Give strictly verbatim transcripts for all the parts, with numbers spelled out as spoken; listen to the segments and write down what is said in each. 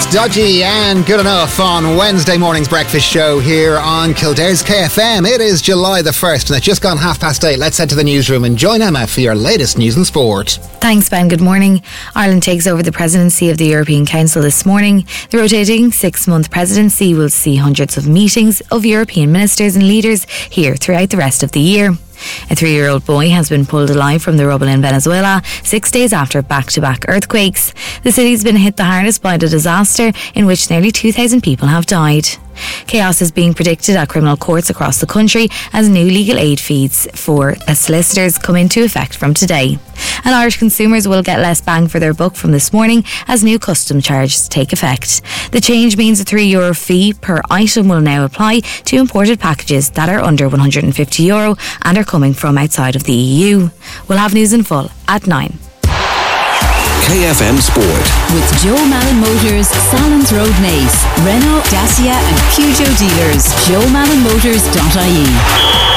Dodgy and Good Enough on Wednesday morning's breakfast show here on Kildare's K F M. It is July the first and it's just gone half past eight. Let's head to the newsroom and join Emma for your latest news and sport. Thanks, Ben. Good morning. Ireland takes over the presidency of the European Council this morning. The rotating six-month presidency will see hundreds of meetings of European ministers and leaders here throughout the rest of the year. A three-year-old boy has been pulled alive from the rubble in Venezuela six days after back-to-back earthquakes. The city's been hit the hardest by the disaster, in which nearly two thousand people have died. Chaos is being predicted at criminal courts across the country as new legal aid fees for solicitors come into effect from today. And Irish consumers will get less bang for their buck from this morning as new custom charges take effect. The change means a three euro fee per item will now apply to imported packages that are under one hundred fifty euro and are coming from outside of the E U. We'll have news in full at nine. K F M Sport. With Joe Malin Motors, Salons Road Naas, Renault, Dacia and Peugeot dealers. joe malin motors dot I E.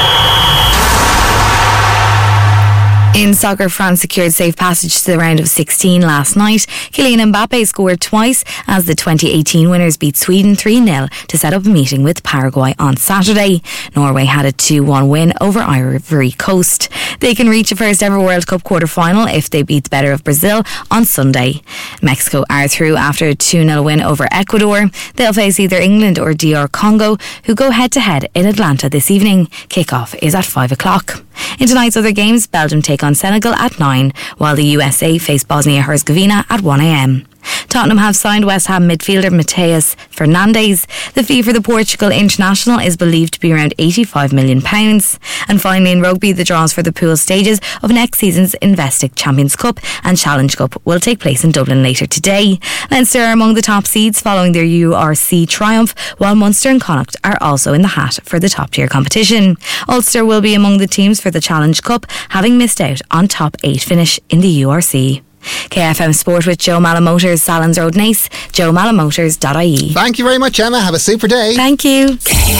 In soccer, France secured safe passage to the round of sixteen last night. Kylian Mbappe scored twice as the twenty eighteen winners beat Sweden three nil to set up a meeting with Paraguay on Saturday. Norway had a two one win over Ivory Coast. They can reach a first ever World Cup quarter-final if they beat the better of Brazil on Sunday. Mexico are through after a two nil win over Ecuador. They'll face either England or D R Congo, who go head-to-head in Atlanta this evening. Kick-off is at five o'clock. In tonight's other games, Belgium take on Senegal at nine, while the U S A face Bosnia-Herzegovina at one a.m. Tottenham have signed West Ham midfielder Mateus Fernandes. The fee for the Portugal international is believed to be around eighty-five million pounds. And finally in rugby, the draws for the pool stages of next season's Investec Champions Cup and Challenge Cup will take place in Dublin later today. Leinster are among the top seeds following their U R C triumph, while Munster and Connacht are also in the hat for the top tier competition. Ulster will be among the teams for the Challenge Cup, having missed out on top eight finish in the U R C. K F M Sport with Joe Malin Motors, Salons Road Naas, joe malin motors dot I E. Thank you very much, Emma. Have a super day. Thank you.